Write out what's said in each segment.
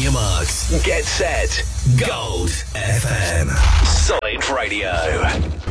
your marks. Get set. Gold FM. Solid Radio.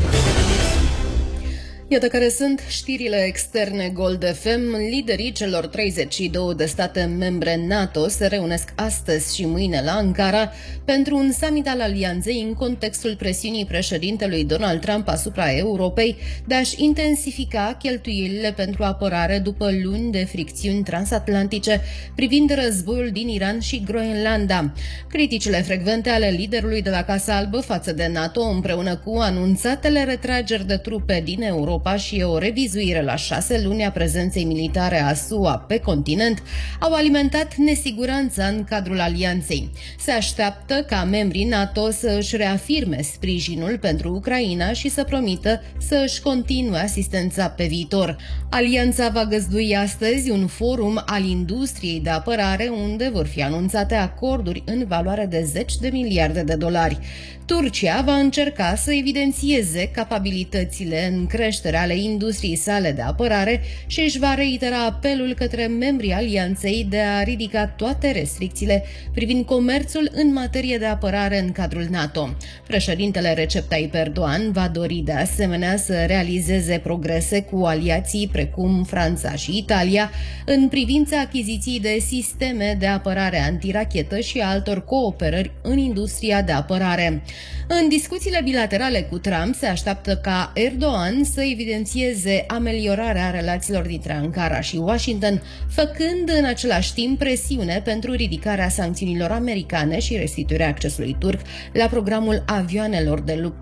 Iată care sunt știrile externe Gold FM. Liderii celor 32 de state membre NATO se reunesc astăzi și mâine la Ankara pentru un summit al alianței în contextul presiunii președintelui Donald Trump asupra Europei de a-și intensifica cheltuielile pentru apărare după luni de fricțiuni transatlantice privind războiul din Iran și Groenlanda. Criticile frecvente ale liderului de la Casa Albă față de NATO, împreună cu anunțatele retrageri de trupe din Europa și o revizuire la 6 luni a prezenței militare a SUA pe continent, au alimentat nesiguranța în cadrul alianței. Se așteaptă ca membrii NATO să își reafirme sprijinul pentru Ucraina și să promită să își continue asistența pe viitor. Alianța va găzdui astăzi un forum al industriei de apărare unde vor fi anunțate acorduri în valoare de 10 de miliarde de dolari. Turcia va încerca să evidențieze capabilitățile în creștere ale industriei sale de apărare și își va reitera apelul către membrii alianței de a ridica toate restricțiile privind comerțul în materie de apărare în cadrul NATO. Președintele Recep Tayyip Erdogan va dori de asemenea să realizeze progrese cu aliații precum Franța și Italia în privința achiziției de sisteme de apărare antirachetă și altor cooperări în industria de apărare. În discuțiile bilaterale cu Trump se așteaptă ca Erdogan să evidențieze ameliorarea relațiilor dintre Ankara și Washington, făcând în același timp presiune pentru ridicarea sancțiunilor americane și restituirea accesului turc la programul avioanelor de luptă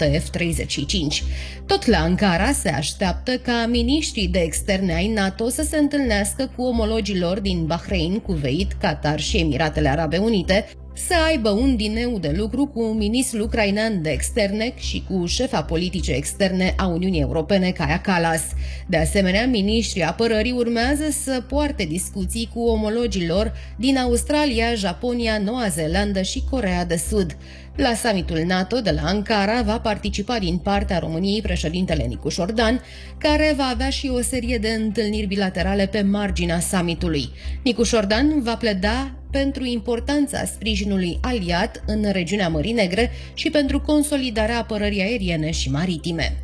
F-35. Tot la Ankara se așteaptă ca miniștrii de externe ai NATO să se întâlnească cu omologii lor din Bahrain, Kuwait, Qatar și Emiratele Arabe Unite, să aibă un dineu de lucru cu ministrul ucrainean de externe și cu șefa politicii externe a Uniunii Europene, Kaja Kallas. De asemenea, miniștrii apărării urmează să poarte discuții cu omologii lor din Australia, Japonia, Noua Zeelandă și Coreea de Sud. La summitul NATO de la Ankara va participa din partea României președintele Nicu Șordan, care va avea și o serie de întâlniri bilaterale pe marginea summitului. Nicu Șordan va pleda pentru importanța sprijinului aliat în regiunea Mării Negre și pentru consolidarea apărării aeriene și maritime.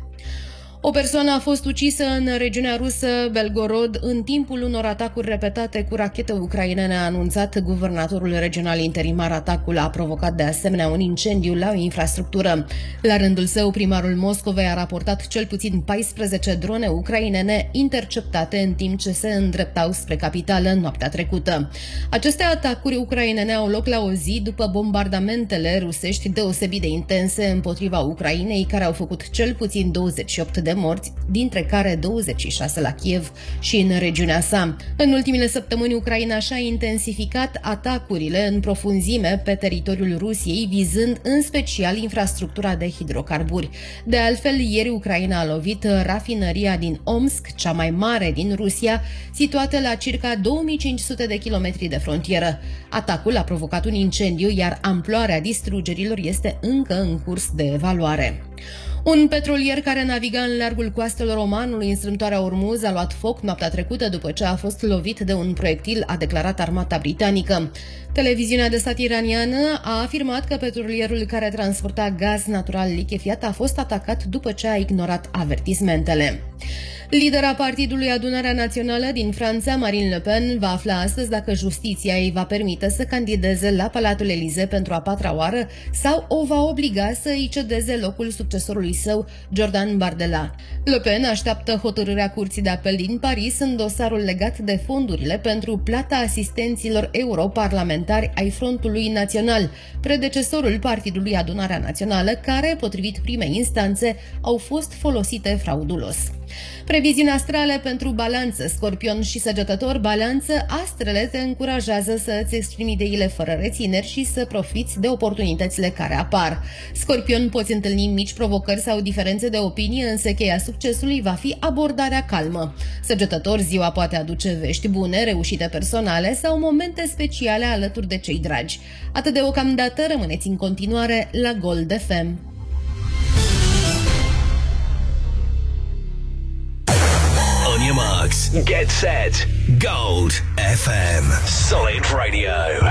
O persoană a fost ucisă în regiunea rusă Belgorod în timpul unor atacuri repetate cu rachete ucrainene, a anunțat guvernatorul regional interimar. Atacul a provocat de asemenea un incendiu la o infrastructură. La rândul său, primarul Moscovei a raportat cel puțin 14 drone ucrainene interceptate în timp ce se îndreptau spre capitală noaptea trecută. Aceste atacuri ucrainene au loc la o zi după bombardamentele rusești deosebit de intense împotriva Ucrainei, care au făcut cel puțin 28 de morți, dintre care 26 la Kiev și în regiunea sa. În ultimele săptămâni, Ucraina și-a intensificat atacurile în profunzime pe teritoriul Rusiei, vizând în special infrastructura de hidrocarburi. De altfel, ieri Ucraina a lovit rafinăria din Omsk, cea mai mare din Rusia, situată la circa 2500 de kilometri de frontieră. Atacul a provocat un incendiu, iar amploarea distrugerilor este încă în curs de evaluare. Un petrolier care naviga în largul coastelor Omanului în strâmtoarea Ormuz a luat foc noaptea trecută după ce a fost lovit de un proiectil, a declarat armata britanică. Televiziunea de stat iraniană a afirmat că petrolierul care transporta gaz natural lichefiat a fost atacat după ce a ignorat avertismentele. Lidera partidului Adunarea Națională din Franța, Marine Le Pen, va afla astăzi dacă justiția îi va permite să candideze la Palatul Elysee pentru a 4-a oară sau o va obliga să îi cedeze locul succesorului său, Jordan Bardella. Le Pen așteaptă hotărârea Curții de Apel din Paris în dosarul legat de fondurile pentru plata asistenților europarlamentari ai Frontului Național, predecesorul partidului Adunarea Națională, care, potrivit primei instanțe, au fost folosite fraudulos. Previziuni astrale pentru Balanță, Scorpion și Săgetător. Balanță, astrele te încurajează să îți exprimi ideile fără rețineri și să profiți de oportunitățile care apar. Scorpion, poți întâlni mici provocări sau diferențe de opinie, însă cheia succesului va fi abordarea calmă. Săgetător, ziua poate aduce vești bune, reușite personale sau momente speciale alături de cei dragi. Atât deocamdată, rămâneți în continuare la Gold FM. On your marks, get set. Gold FM. Solid Radio.